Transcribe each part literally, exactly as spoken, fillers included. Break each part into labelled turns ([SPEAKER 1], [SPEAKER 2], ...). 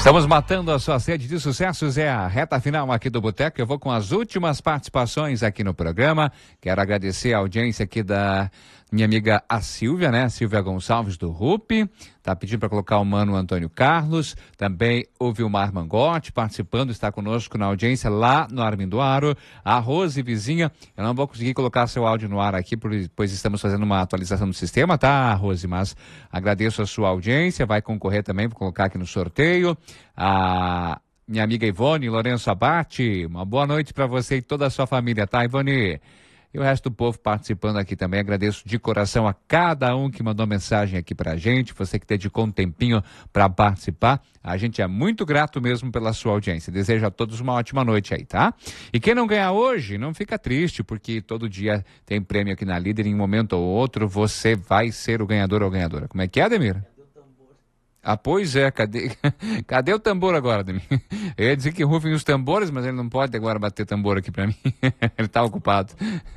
[SPEAKER 1] Estamos matando a sua sede de sucessos, é a reta final aqui do Boteco. Eu vou com as últimas participações aqui no programa. Quero agradecer a audiência aqui da minha amiga a Silvia, né? Silvia Gonçalves do R U P. Tá pedindo para colocar o mano Antônio Carlos. Também o Vilmar Mangotti participando, está conosco na audiência lá no Armindoaro. A Rose Vizinha, eu não vou conseguir colocar seu áudio no ar aqui, pois estamos fazendo uma atualização do sistema, tá, Rose? Mas agradeço a sua audiência, vai concorrer também, vou colocar aqui no sorteio. A minha amiga Ivone Lourenço Abate, uma boa noite para você e toda a sua família, tá, Ivone? E o resto do povo participando aqui também. Agradeço de coração a cada um que mandou mensagem aqui pra gente, você que dedicou um tempinho para participar. A gente é muito grato mesmo pela sua audiência. Desejo a todos uma ótima noite aí, tá? E quem não ganhar hoje, não fica triste, porque todo dia tem prêmio aqui na Líder, em um momento ou outro você vai ser o ganhador ou ganhadora. Como é que é, Ademir? Ah, pois é, cadê, cadê o tambor agora, Ademir? Eu ia dizer que rufem os tambores, mas ele não pode agora bater tambor aqui pra mim. Ele tá ocupado.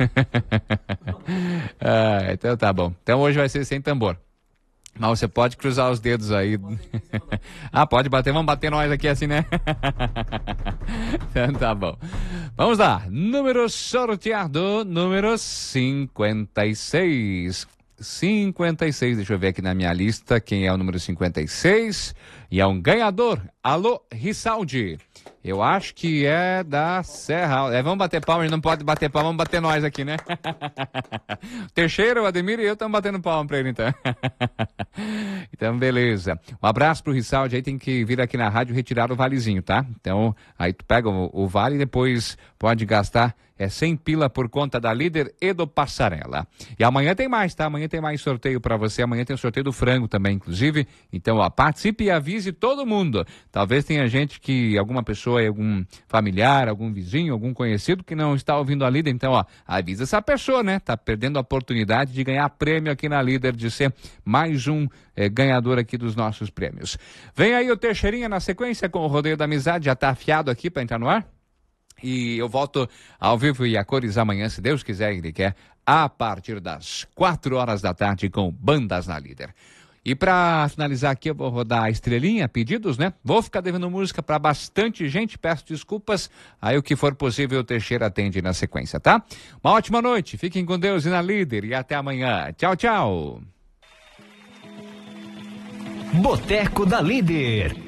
[SPEAKER 1] Ah, então tá bom. Então hoje vai ser sem tambor. Mas você pode cruzar os dedos aí. Ah, pode bater, vamos bater nós aqui assim, né? Então tá bom. Vamos lá, número sorteado, número cinquenta e seis. cinquenta e seis, deixa eu ver aqui na minha lista quem é o número cinquenta e seis, e é um ganhador. Alô, Rissaldi. Eu acho que é da Serra. É, vamos bater palma, ele não pode bater palma, vamos bater nós aqui, né? Teixeira, o Ademir e eu estamos batendo palma pra ele, então. Então, beleza. Um abraço pro Rissaldi, aí tem que vir aqui na rádio retirar o valezinho, tá? Então, aí tu pega o, o vale e depois pode gastar é cem pila por conta da Líder e do Passarela. E amanhã tem mais, tá? Amanhã tem mais sorteio pra você. Amanhã tem o sorteio do frango também, inclusive. Então, ó, participe e avise todo mundo. Talvez tenha gente que, alguma pessoa, algum familiar, algum vizinho, algum conhecido que não está ouvindo a Líder. Então, ó, avisa essa pessoa, né? Tá perdendo a oportunidade de ganhar prêmio aqui na Líder, de ser mais um é, ganhador aqui dos nossos prêmios. Vem aí o Teixeirinha na sequência com o Rodeio da Amizade. Já tá afiado aqui pra entrar no ar? E eu volto ao vivo e a cores amanhã, se Deus quiser e Ele quer, a partir das quatro horas da tarde com Bandas na Líder. E para finalizar aqui, eu vou rodar a estrelinha, pedidos, né? Vou ficar devendo música para bastante gente, peço desculpas. Aí o que for possível o Teixeira atende na sequência, tá? Uma ótima noite, fiquem com Deus e na Líder e até amanhã. Tchau, tchau.
[SPEAKER 2] Boteco da Líder.